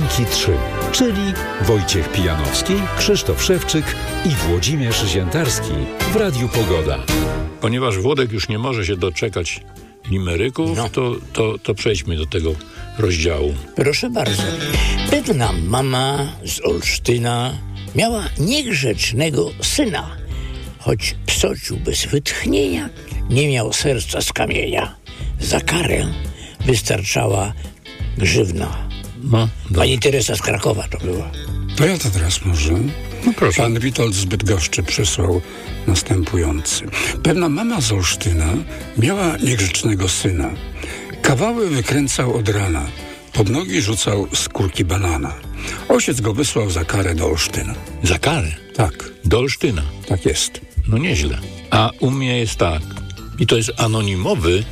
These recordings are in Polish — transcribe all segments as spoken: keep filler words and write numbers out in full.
Świnki trzy, czyli Wojciech Pijanowski, Krzysztof Szewczyk i Włodzimierz Ziętarski w Radiu Pogoda. Ponieważ Włodek już nie może się doczekać limeryków, no. to, to, to przejdźmy do tego rozdziału. Proszę bardzo. Pewna mama z Olsztyna miała niegrzecznego syna, choć psocił bez wytchnienia, nie miał serca z kamienia. Za karę wystarczała grzywna. No, Pani Teresa z Krakowa to była. To ja to teraz może. No proszę. Pan Witold z Bydgoszczy przysłał następujący. Pewna mama z Olsztyna miała niegrzecznego syna. Kawały wykręcał od rana. Pod nogi rzucał skórki banana. Ojciec go wysłał za karę do Olsztyna. Za karę? Tak. Do Olsztyna? Tak jest. No nieźle. A u mnie jest tak. I to jest anonimowy.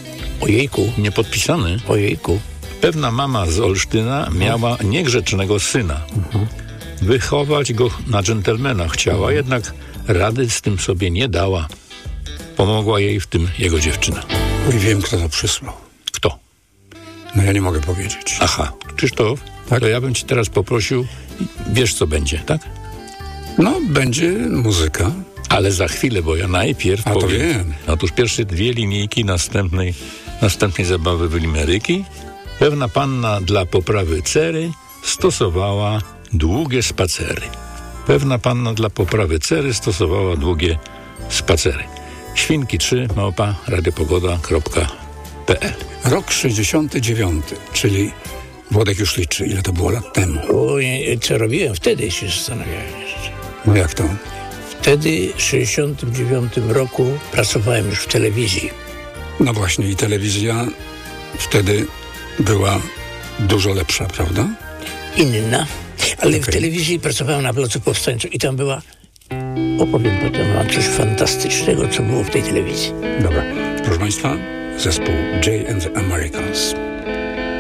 Ojejku. Niepodpisany. Ojejku. Pewna mama z Olsztyna miała niegrzecznego syna. Uh-huh. Wychować go na dżentelmena chciała, uh-huh. jednak rady z tym sobie nie dała. Pomogła jej w tym jego dziewczyna. I wiem, kto to przysłał. Kto? No ja nie mogę powiedzieć. Aha. Krzysztof, tak? To ja bym ci teraz poprosił, wiesz co będzie, tak? No, będzie muzyka. Ale za chwilę, bo ja najpierw A to powiem. wiem. Otóż pierwsze dwie linijki następnej, następnej zabawy w limeryki. Pewna panna dla poprawy cery stosowała długie spacery. Pewna panna dla poprawy cery stosowała długie spacery. Świnki trzy małpa radiopogoda kropka pe el. Rok sześćdziesiąty dziewiąty, czyli Włodek już liczy, ile to było lat temu. O, nie, co robiłem wtedy, się zastanawiałem jeszcze. No jak to? Wtedy, w sześćdziesiątym dziewiątym roku, pracowałem już w telewizji. No właśnie, i telewizja wtedy była dużo lepsza, prawda? Inna, ale okay. w telewizji pracowałem na Placu Powstańczym i tam była, opowiem potem wam coś fantastycznego, co było w tej telewizji. Dobra, proszę Państwa, zespół Jay and the Americans.